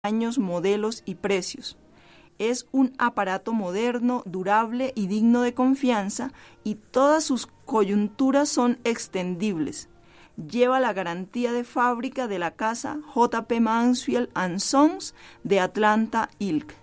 años, modelos y precios. Es un aparato moderno, durable y digno de confianza, y todas sus coyunturas son extendibles. Lleva la garantía de fábrica de la casa J.P. Mansfield & Sons de Atlanta, Inc.